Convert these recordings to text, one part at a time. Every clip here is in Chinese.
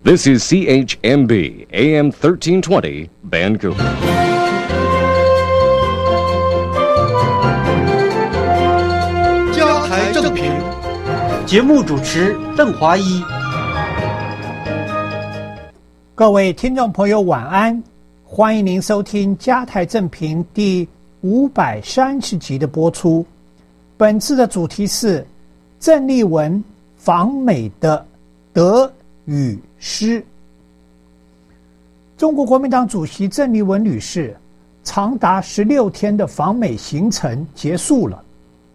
This is CHMB AM 1320 Vancouver. 加台正评， 节目主持邓华一。 各位听众朋友晚安，欢迎您收听加台正评第530集的播出。本次的主题是郑丽文访美的得与失。中国国民党主席郑丽文女士长达16天的访美行程结束了，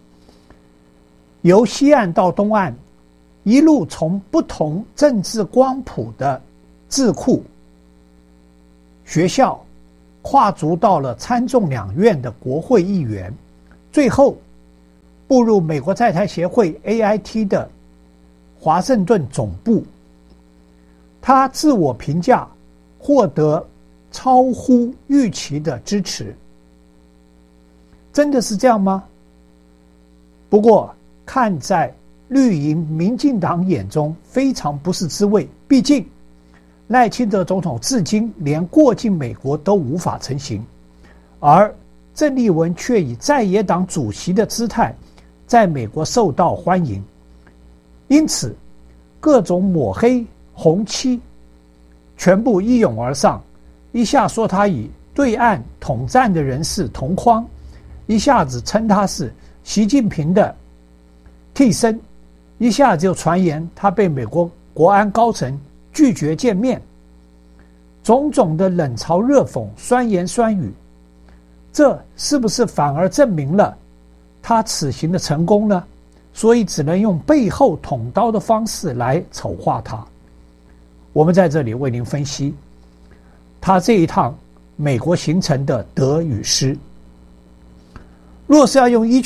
由西岸到东岸，一路从不同政治光谱的智库、学校，跨足到了参众两院的国会议员，最后步入美国在台协会 AIT 的华盛顿总部。他自我评价获得超乎预期的支持。真的是这样吗？不过看在绿营民进党眼中非常不是滋味，毕竟赖清德总统至今连过境美国都无法成行，而郑丽文却以在野党主席的姿态在美国受到欢迎，因此各种抹黑红漆全部一涌而上，一下说他与对岸统战的人士同框，一下子称他是习近平的替身，一下子就传言他被美国国安高层拒绝见面，种种的冷嘲热讽、酸言酸语，这是不是反而证明了他此行的成功呢？所以只能用背后捅刀的方式来丑化他。我们在这里为您分析他这一趟美国行程的得与失。若是要用依据